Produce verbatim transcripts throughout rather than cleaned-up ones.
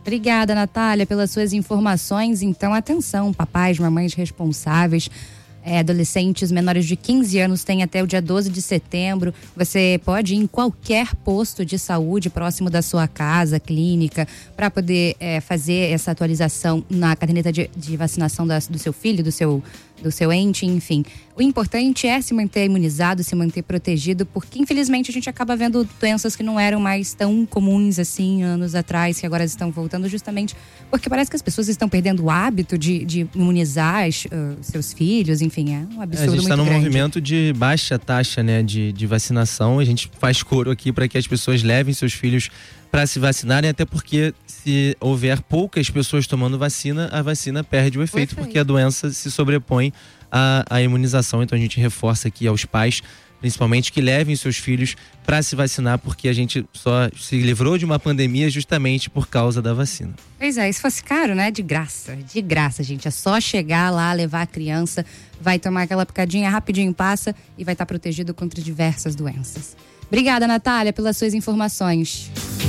Obrigada, Natália, pelas suas informações. Então, atenção, papais, mamães responsáveis. É, adolescentes menores de quinze anos têm até o dia doze de setembro. Você pode ir em qualquer posto de saúde próximo da sua casa, clínica, para poder é, fazer essa atualização na caderneta de, de vacinação da, do seu filho, do seu, do seu ente, enfim. O importante é se manter imunizado, se manter protegido, porque infelizmente a gente acaba vendo doenças que não eram mais tão comuns assim anos atrás, que agora estão voltando justamente porque parece que as pessoas estão perdendo o hábito de, de imunizar os, uh, seus filhos, enfim, é um absurdo muito grande. É, a gente está num movimento de baixa taxa, né, de, de vacinação. A gente faz coro aqui para que as pessoas levem seus filhos para se vacinarem, até porque se houver poucas pessoas tomando vacina, a vacina perde o efeito, porque a doença se sobrepõe à, à imunização. Então a gente reforça aqui aos pais, principalmente, que levem seus filhos para se vacinar, porque a gente só se livrou de uma pandemia justamente por causa da vacina. Pois é, se fosse caro, né? De graça, de graça, gente. É só chegar lá, levar a criança, vai tomar aquela picadinha, rapidinho passa e vai estar protegido contra diversas doenças. Obrigada, Natália, pelas suas informações.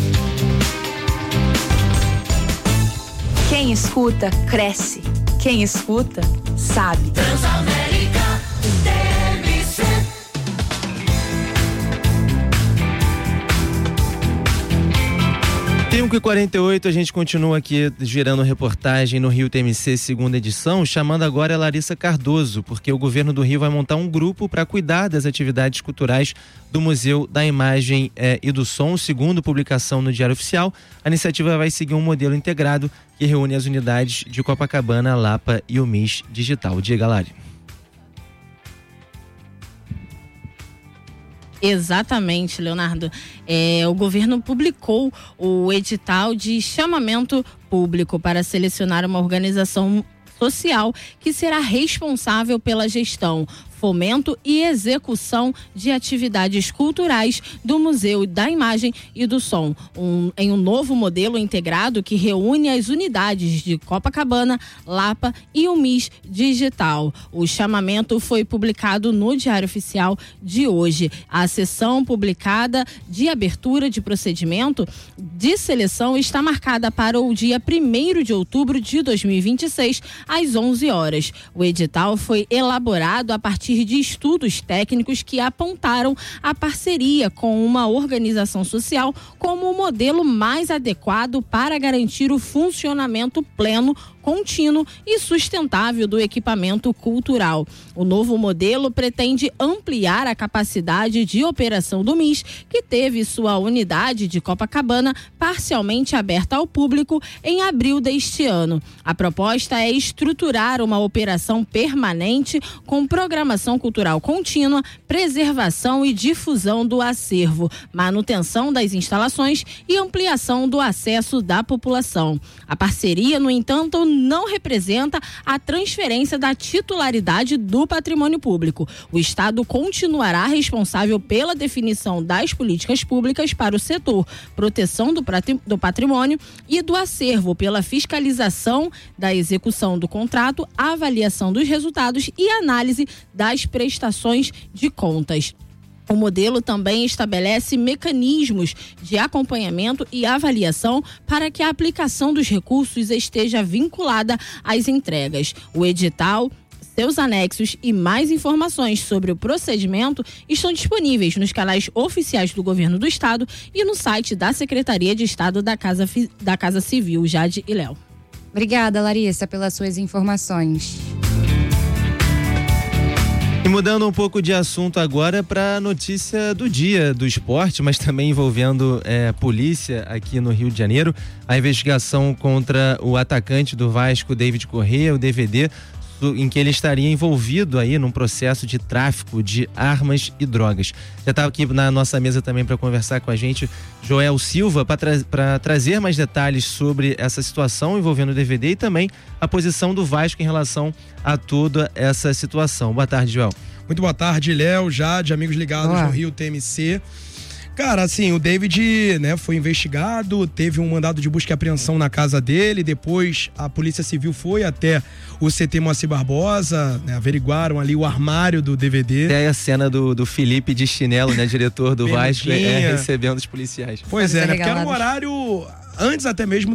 Quem escuta, cresce. Quem escuta, sabe. Transamérica T M C. cinco e quarenta e oito, a gente continua aqui gerando reportagem no Rio T M C, segunda edição, chamando agora a Larissa Cardoso, porque o governo do Rio vai montar um grupo para cuidar das atividades culturais do Museu da Imagem eh, e do Som. Segundo publicação no Diário Oficial, a iniciativa vai seguir um modelo integrado que reúne as unidades de Copacabana, Lapa e o M I S Digital. Diga, Lari. Exatamente, Leonardo. É, o governo publicou o edital de chamamento público para selecionar uma organização social que será responsável pela gestão, fomento e execução de atividades culturais do Museu da Imagem e do Som, um, em um novo modelo integrado que reúne as unidades de Copacabana, Lapa e o M I S Digital. O chamamento foi publicado no Diário Oficial de hoje. A sessão publicada de abertura de procedimento de seleção está marcada para o dia primeiro de outubro de dois mil e vinte e seis, às onze horas. O edital foi elaborado a partir de estudos técnicos que apontaram a parceria com uma organização social como o modelo mais adequado para garantir o funcionamento pleno, contínuo e sustentável do equipamento cultural. O novo modelo pretende ampliar a capacidade de operação do M I S, que teve sua unidade de Copacabana parcialmente aberta ao público em abril deste ano. A proposta é estruturar uma operação permanente com programação cultural contínua, preservação e difusão do acervo, manutenção das instalações e ampliação do acesso da população. A parceria, no entanto, não representa a transferência da titularidade do patrimônio público. O Estado continuará responsável pela definição das políticas públicas para o setor, proteção do do patrimônio e do acervo, pela fiscalização da execução do contrato, avaliação dos resultados e análise das prestações de contas. O modelo também estabelece mecanismos de acompanhamento e avaliação para que a aplicação dos recursos esteja vinculada às entregas. O edital, seus anexos e mais informações sobre o procedimento estão disponíveis nos canais oficiais do Governo do Estado e no site da Secretaria de Estado da Casa, da Casa Civil, Jade e Léo. Obrigada, Larissa, pelas suas informações. E mudando um pouco de assunto agora para a notícia do dia do esporte, mas também envolvendo é, polícia aqui no Rio de Janeiro. A investigação contra o atacante do Vasco, David Corrêa, o D V D, em que ele estaria envolvido aí num processo de tráfico de armas e drogas. Já estava aqui na nossa mesa também para conversar com a gente Joel Silva para tra- trazer mais detalhes sobre essa situação envolvendo o D V D e também a posição do Vasco em relação a toda essa situação. Boa tarde, Joel. Muito boa tarde, Léo, Jade, amigos ligados Olá. No Rio T M C. Cara, assim, o David, né, foi investigado, teve um mandado de busca e apreensão na casa dele, depois a Polícia Civil foi até o C T Moacir Barbosa, né, averiguaram ali o armário do D V D. Até a cena do, do Felipe de chinelo, né, diretor do Vasco, é, recebendo os policiais. Pois é, né, porque era um horário, antes até mesmo